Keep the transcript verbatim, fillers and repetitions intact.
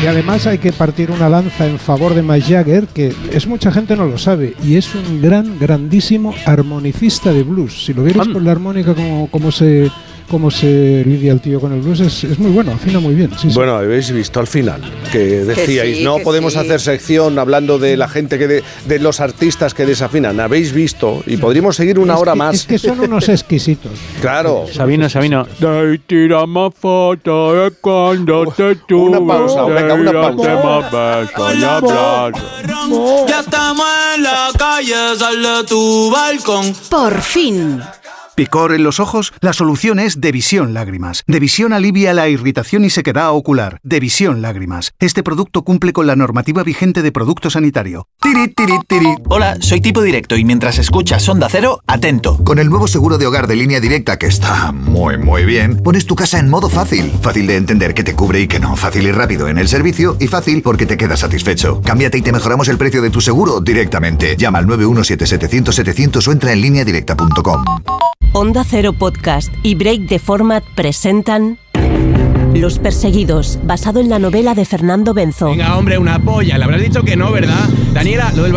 Y además hay que partir una lanza en favor de Mick Jagger, que es mucha gente no lo sabe, y es un gran, grandísimo armonicista de blues. Si lo vierais con la armónica como, como se... cómo se lidia el tío con el blues, es, es muy bueno, afina muy bien. Sí, bueno, sí. habéis visto al final que decíais, que sí, no que podemos sí. hacer sección hablando de la gente que de, de los artistas que desafinan. Habéis visto y podríamos seguir una es hora que, más. Es que son unos exquisitos. Claro. Sabino, Sabino. Te tiramos foto de cuando te tuve. Una pausa, venga, una pausa. Ya estamos en la calle, sal de tu balcón. Por fin. ¿Picor en los ojos? La solución es Devisión Lágrimas. Devisión alivia la irritación y sequedad ocular. Devisión Lágrimas. Este producto cumple con la normativa vigente de producto sanitario. Tiri, tiri, tiri. Hola, soy Tipo Directo y mientras escuchas Onda Cero, atento. Con el nuevo seguro de hogar de Línea Directa, que está muy, muy bien, pones tu casa en modo fácil. Fácil de entender que te cubre y que no. Fácil y rápido en el servicio y fácil porque te quedas satisfecho. Cámbiate y te mejoramos el precio de tu seguro directamente. Llama al nueve uno siete setecientos setecientos o entra en línea directa punto com. Onda Cero Podcast y Break the Format presentan Los Perseguidos, basado en la novela de Fernando Benzo. Venga, hombre, una polla. Le habrás dicho que no, ¿verdad? Daniela, lo del